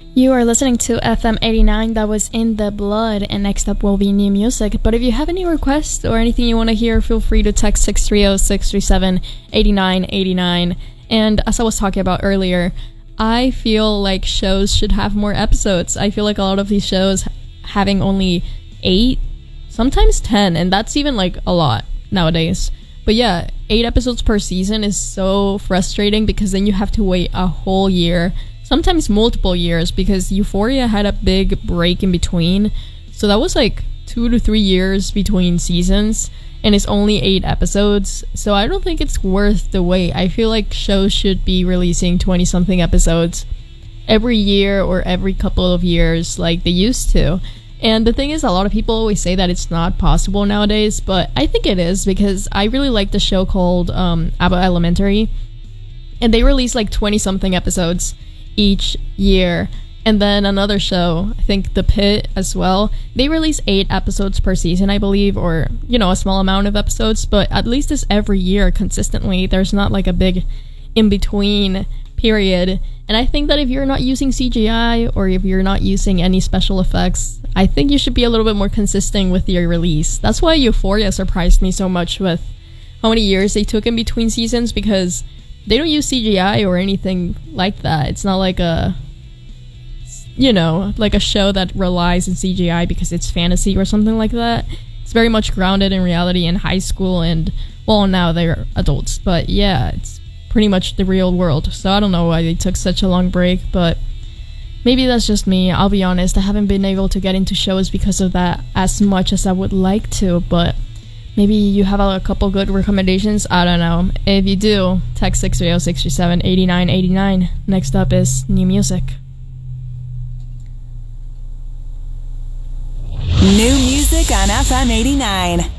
You are listening to FM 89, that was In the Blood, and next up will be new music. But if you have any requests or anything you want to hear, feel free to text 630-637-8989. And as I was talking about earlier, I feel like shows should have more episodes. I feel like a lot of these shows having only 8, sometimes 10, and that's even like a lot nowadays. But yeah, 8 episodes per season is so frustrating because then you have to wait a whole year, sometimes multiple years, because Euphoria had a big break in between. So that was like 2 to 3 years between seasons, and it's only 8 episodes. So I don't think it's worth the wait. I feel like shows should be releasing 20-something episodes every year or every couple of years like they used to. And the thing is, a lot of people always say that it's not possible nowadays, but I think it is, because I really like the show called Abbott Elementary, and they release like 20-something episodes each year. And then another show, I think The Pit as well, they release 8 episodes per season, I believe, or, you know, a small amount of episodes, but at least it's every year consistently. There's not like a big in-between period. And I think that if you're not using CGI or if you're not using any special effects, I think you should be a little bit more consistent with your release. That's why Euphoria surprised me so much with how many years they took in between seasons, because they don't use CGI or anything like that. It's not like a, you know, like a show that relies on CGI because it's fantasy or something like that. It's very much grounded in reality in high school, and, well, now they're adults. But yeah, it's pretty much the real world. So I don't know why they took such a long break, but maybe that's just me. I'll be honest, I haven't been able to get into shows because of that as much as I would like to, but maybe you have a couple good recommendations. I don't know. If you do, text 630-637-8989. Next up is new music. New music on FM 89.